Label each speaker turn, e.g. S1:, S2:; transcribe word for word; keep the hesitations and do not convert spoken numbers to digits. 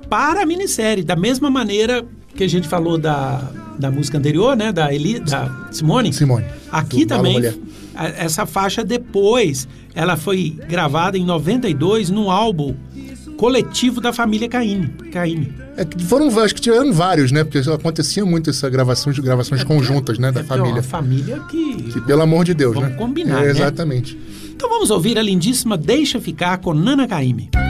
S1: para a minissérie, da mesma maneira que a gente falou da, da música anterior, né, da, Eli, da Simone.
S2: Simone.
S1: Aqui
S2: Do
S1: também,
S2: Mulher.
S1: a, essa faixa depois, ela foi gravada em noventa e dois num álbum coletivo da família Caymmi. Caymmi.
S2: É que foram, acho que tiveram vários, né? Porque acontecia muito essa gravação de gravações
S1: É,
S2: conjuntas, né, da
S1: é
S2: família.
S1: uma família que...
S2: Que, pelo amor de Deus,
S1: vamos
S2: né?
S1: combinar,
S2: é,
S1: né?
S2: Exatamente.
S1: Então vamos ouvir a lindíssima Deixa Ficar com Nana Caymmi.